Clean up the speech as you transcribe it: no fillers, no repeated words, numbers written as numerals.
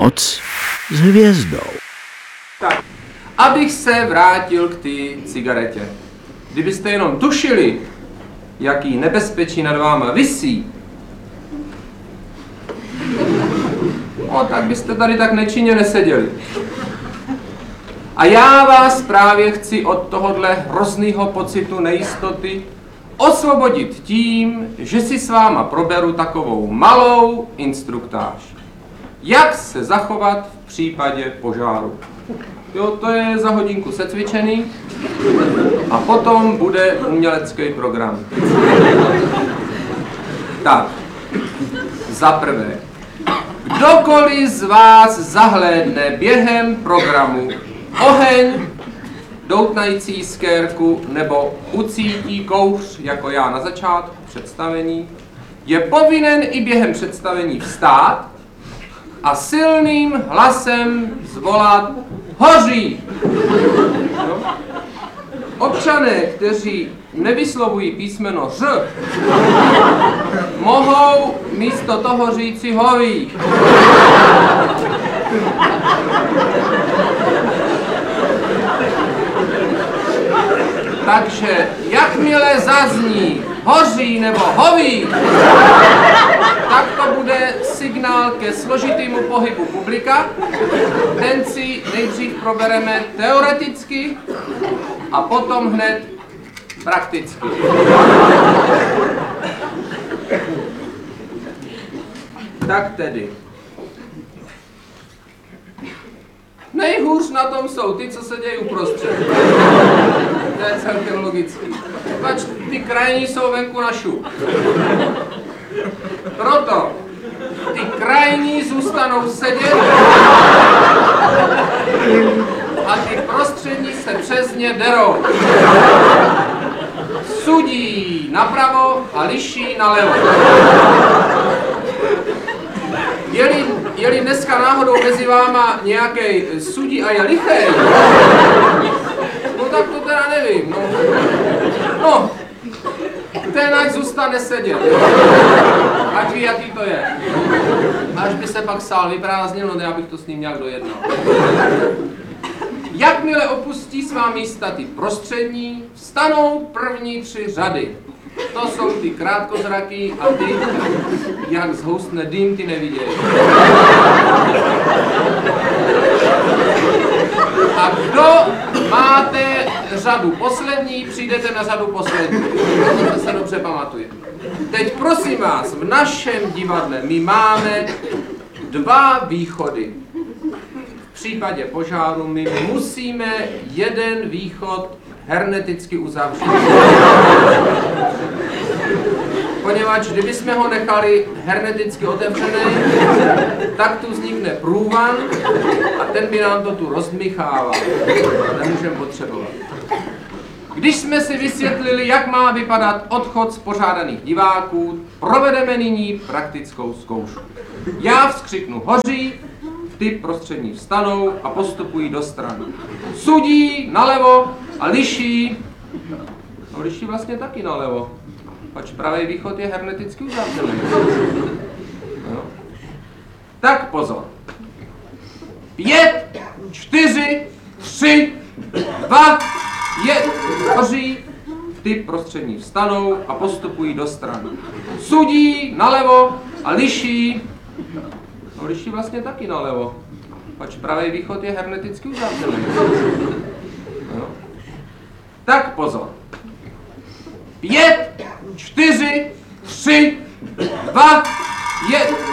Noc s hvězdou. Tak, abych se vrátil k té cigaretě. Kdybyste jenom tušili, jaký nebezpečí nad váma visí, no tak byste tady tak nečinně neseděli. A já vás právě chci od tohohle hroznýho pocitu nejistoty osvobodit tím, že si s váma proberu takovou malou instruktáž. Jak se zachovat v případě požáru. Jo, to je za hodinku secvičený a potom bude umělecký program. Tak, za prvé, kdokoliv z vás zahlédne během programu oheň, doutnající jiskérku nebo ucítí kouř, jako já na začátku představení, je povinen i během představení vstát a silným hlasem zvolat hoří. No. Občané, kteří nevyslovují písmeno ř, mohou místo toho říci hoví. Takže jakmile zazní hoří nebo hoví, tak to bude signál ke složitému pohybu publika. Ten si nejdřív probereme teoreticky a potom hned prakticky. Tak tedy. Nejhůř na tom jsou ty, co se dějí uprostřed. To je celkem logický. Pač ty krajní jsou venku na šup. Proto ty krajní zůstanou sedět a ty prostřední se přes ně derou. Sudí napravo a liší nalevo. Je-li dneska náhodou mezi váma nějaký sudí a je lichej, no tak to teda nevím, no, ten ať zůstane sedět, ať ví, jaký to je. Až by se pak sál vyprázdnil, no já bych to s ním nějak dojednal. Jakmile opustí svá místa ty prostřední, vstanou první 3 řady. To jsou ty krátkozraký a ty, jak zhoustne dým, ty nevidějí. A kdo máte řadu poslední, přijdete na řadu poslední. To se dobře pamatuje. Teď prosím vás, v našem divadle my máme 2 východy. V případě požáru my musíme jeden východ hermeticky uzavřít. Poněvadž kdybychom ho nechali hermeticky otevřený, tak tu vznikne průvan a ten by nám to tu rozdmychával. Nemůžeme potřebovat. Když jsme si vysvětlili, jak má vypadat odchod spořádaných diváků, provedeme nyní praktickou zkoušku. Já vzkřiknu hoří, ty prostřední vstanou a postupují do strany. Sudí nalevo a liší, no liší vlastně taky nalevo, pač pravý východ je hermeticky uzavřený. No. Tak pozor. 5, 4, 3, 2, 1, hoří, ty prostřední vstanou a postupují do strany. Sudí nalevo a liší, no liší vlastně taky nalevo, pač pravý východ je hermeticky uzavřený. No. Tak pozor. 5, 4, 3, 2, 1,